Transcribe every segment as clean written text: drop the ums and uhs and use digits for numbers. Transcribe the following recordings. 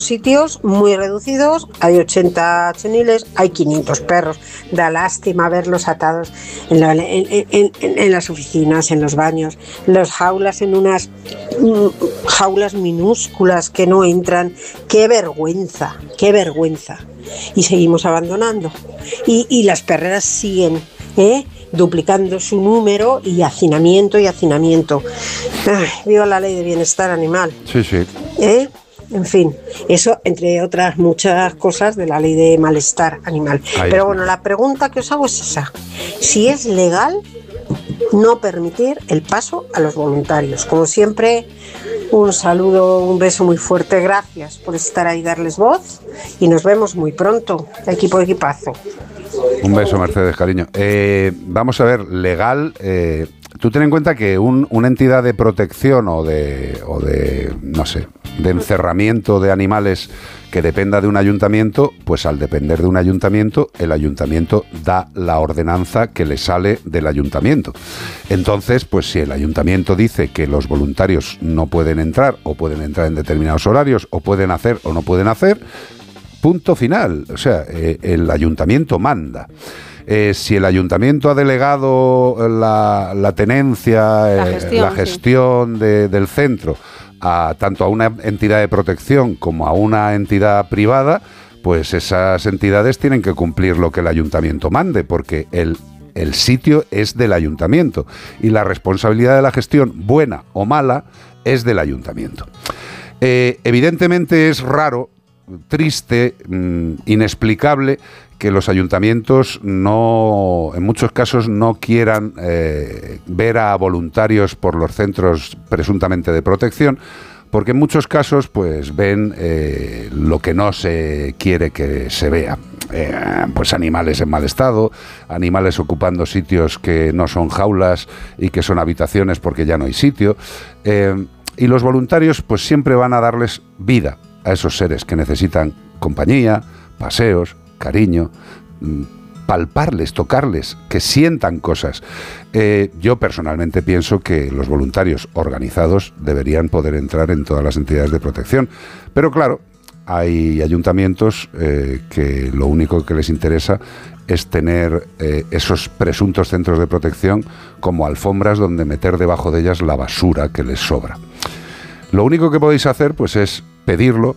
sitios muy reducidos, hay 80 cheniles, hay 500 perros. Da lástima verlos atados en las oficinas, en los baños, las jaulas, en unas jaulas minúsculas que no entran. ¡Qué vergüenza! ¡Qué vergüenza! Y seguimos abandonando. Y las perreras siguen, duplicando su número y hacinamiento. Ay, viva la ley de bienestar animal. Sí, sí. En fin, eso entre otras muchas cosas de la ley de malestar animal. Pero bueno, la pregunta que os hago es esa: si es legal no permitir el paso a los voluntarios. Como siempre, un saludo, un beso muy fuerte, gracias por estar ahí, darles voz, y nos vemos muy pronto, equipazo. Un beso, Mercedes, cariño. Vamos a ver, legal. Tú ten en cuenta que una entidad de protección o de no sé, de encerramiento de animales que dependa de un ayuntamiento, pues al depender de un ayuntamiento, el ayuntamiento da la ordenanza que le sale del ayuntamiento. Entonces, pues si el ayuntamiento dice que los voluntarios no pueden entrar, o pueden entrar en determinados horarios, o pueden hacer o no pueden hacer, punto final. O sea, el ayuntamiento manda. Si el ayuntamiento ha delegado la tenencia, la gestión del centro, tanto a una entidad de protección como a una entidad privada, pues esas entidades tienen que cumplir lo que el ayuntamiento mande, porque el sitio es del ayuntamiento y la responsabilidad de la gestión, buena o mala, es del ayuntamiento. Evidentemente es raro, triste, inexplicable que los ayuntamientos en muchos casos no quieran ver a voluntarios por los centros presuntamente de protección, porque en muchos casos pues ven lo que no se quiere que se vea. Pues animales en mal estado, animales ocupando sitios que no son jaulas y que son habitaciones porque ya no hay sitio, y los voluntarios pues siempre van a darles vida a esos seres que necesitan compañía, paseos, cariño, palparles, tocarles, que sientan cosas. Yo personalmente pienso que los voluntarios organizados deberían poder entrar en todas las entidades de protección, pero claro, hay ayuntamientos que lo único que les interesa es tener esos presuntos centros de protección como alfombras donde meter debajo de ellas la basura que les sobra. Lo único que podéis hacer pues es pedirlo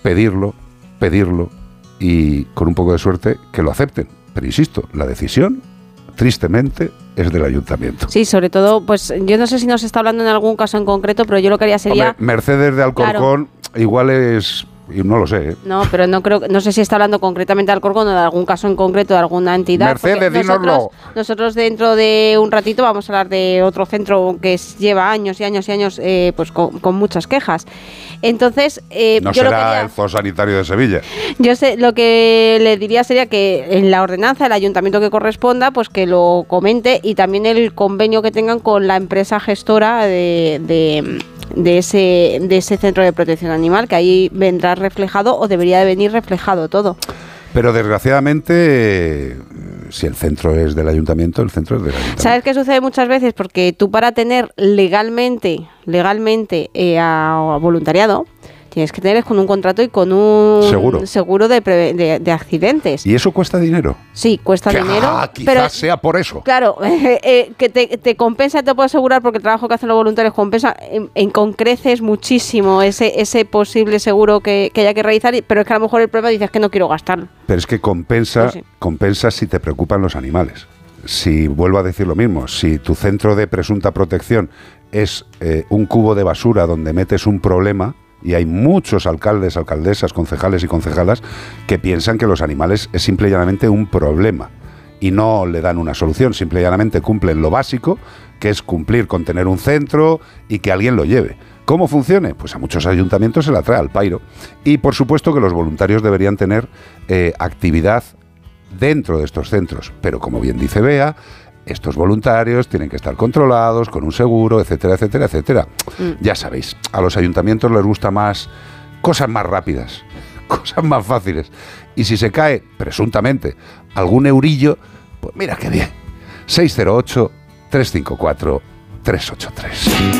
y con un poco de suerte que lo acepten. Pero insisto, la decisión, tristemente, es del ayuntamiento. Sí, sobre todo, pues yo no sé si nos está hablando en algún caso en concreto, pero yo lo que haría sería... Hombre, Mercedes de Alcorcón, claro, igual es... Y no lo sé. No, pero no sé si está hablando concretamente de Alcorcón o de algún caso en concreto de alguna entidad. Mercedes, dínoslo. Nosotros dentro de un ratito vamos a hablar de otro centro que lleva años y años y años pues con muchas quejas. Entonces, no será el zoosanitario de Sevilla. Yo sé, lo que le diría sería que en la ordenanza el ayuntamiento que corresponda, pues que lo comente, y también el convenio que tengan con la empresa gestora de ese centro de protección animal, que ahí vendrá reflejado o debería de venir reflejado todo. Pero desgraciadamente, si el centro es del ayuntamiento, el centro es del ayuntamiento. ¿Sabes qué sucede muchas veces? Porque tú, para tener legalmente a voluntariado, tienes que tener con un contrato y con un seguro de accidentes. ¿Y eso cuesta dinero? Sí, cuesta dinero. Quizás pero sea por eso. Claro, que te compensa, te puedo asegurar, porque el trabajo que hacen los voluntarios compensa con creces muchísimo ese posible seguro que haya que realizar, pero es que a lo mejor el problema dices que no quiero gastarlo. Pero es que compensa si te preocupan los animales. Si vuelvo a decir lo mismo, si tu centro de presunta protección es un cubo de basura donde metes un problema, y hay muchos alcaldes, alcaldesas, concejales y concejalas que piensan que los animales es simple y llanamente un problema y no le dan una solución, simple y llanamente cumplen lo básico, que es cumplir con tener un centro y que alguien lo lleve. ¿Cómo funcione? Pues a muchos ayuntamientos se la trae al pairo. Y por supuesto que los voluntarios deberían tener actividad dentro de estos centros, pero como bien dice Bea, estos voluntarios tienen que estar controlados con un seguro, etcétera, etcétera, etcétera. Ya sabéis, a los ayuntamientos les gusta más cosas más rápidas, cosas más fáciles. Y si se cae, presuntamente, algún eurillo, pues mira qué bien. 608-354-383.